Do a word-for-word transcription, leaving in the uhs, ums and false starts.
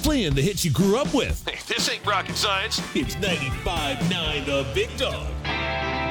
playing the hits you grew up with. Hey, this ain't rocket science. It's ninety-five point nine The Big Dog.